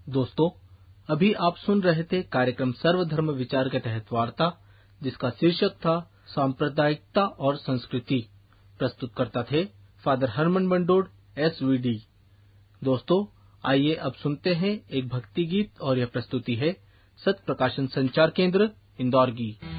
दोस्तों, अभी आप सुन रहे थे कार्यक्रम सर्वधर्म विचार के तहत वार्ता, जिसका शीर्षक था सांप्रदायिकता और संस्कृति। प्रस्तुतकर्ता थे फादर हरमन बंडोड़, SVD। दोस्तों, आइए अब सुनते हैं एक भक्ति गीत और यह प्रस्तुति है सत्य प्रकाशन संचार केंद्र इंदौर की।